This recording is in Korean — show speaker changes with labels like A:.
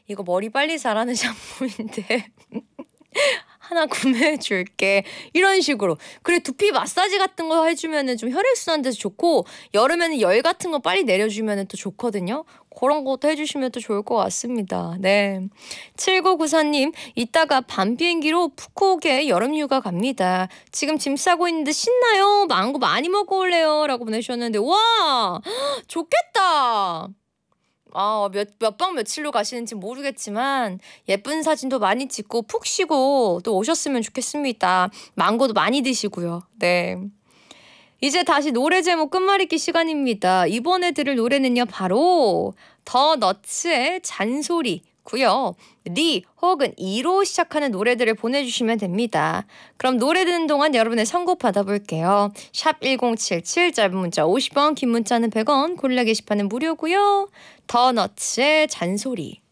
A: 이거 머리 빨리 자라는 샴푸인데 하나 구매해 줄게. 이런 식으로. 그래, 두피 마사지 같은 거 해주면은 좀 혈액순환 돼서 좋고, 여름에는 열 같은 거 빨리 내려주면은 또 좋거든요. 그런 것도 해주시면 또 좋을 것 같습니다. 네. 7994님, 이따가 밤 비행기로 푸꾸옥에 여름휴가 갑니다. 지금 짐 싸고 있는데 신나요? 망고 많이 먹어올래요? 라고 보내주셨는데, 와! 좋겠다! 몇 박 며칠로 가시는지 모르겠지만 예쁜 사진도 많이 찍고 푹 쉬고 또 오셨으면 좋겠습니다. 망고도 많이 드시고요. 네. 이제 다시 노래 제목 끝말잇기 시간입니다. 이번에 들을 노래는요. 바로 더 너츠의 잔소리고요. 리 혹은 이로 시작하는 노래들을 보내주시면 됩니다. 그럼 노래 듣는 동안 여러분의 선곡 받아볼게요. 샵 1077 짧은 문자 50원 긴 문자는 100원 고릴라 게시판은 무료고요. 더 너츠의 잔소리.